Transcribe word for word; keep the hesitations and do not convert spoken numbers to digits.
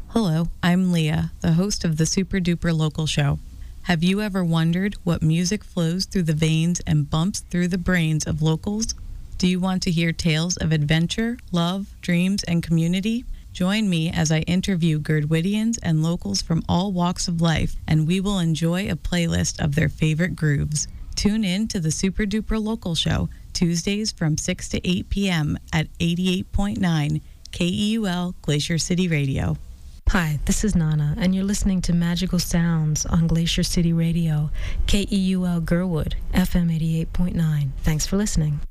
Hello, I'm Leah, the host of the Super Duper Local Show. Have you ever wondered what music flows through the veins and bumps through the brains of locals? Do you want to hear tales of adventure, love, dreams, and community? Join me as I interview Girdwittians and locals from all walks of life, and we will enjoy a playlist of their favorite grooves. Tune in to the Super Duper Local Show, Tuesdays from six to eight p.m. at eighty-eight point nine K E U L Glacier City Radio. Hi, this is Nana, and you're listening to Magical Sounds on Glacier City Radio, K E U L Gerwood, F M eighty-eight point nine. Thanks for listening.